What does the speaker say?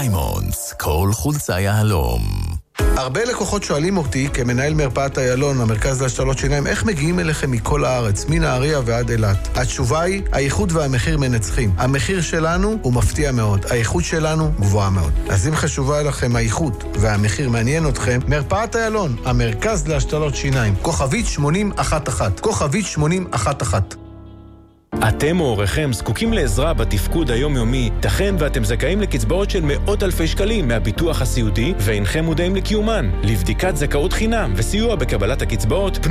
דיימונדס, כל חולצה יהלום. הרבה לקוחות שואלים אותי, כמנהל מרפאת איילון, המרכז להשתלות שיניים, איך מגיעים אליכם מכל הארץ, מנהריה ועד אילת? התשובה היא, האיכות והמחיר מנצחים. המחיר שלנו הוא מפתיע מאוד, האיכות שלנו גבוהה מאוד. אז אם חשובה לכם האיכות והמחיר מעניין אתכם, מרפאת איילון, המרכז להשתלות שיניים, כוכבית 8011, כוכבית 8011. אתם או הוריכם זקוקים לעזרה בתפקוד היומיומי, תכן ואתם זכאים לקצבאות של מאות אלפי שקלים מהביטוח הסיעודי ואינכם מודעים לקיומן. לבדיקת זכאות חינם וסיוע בקבלת הקצבאות,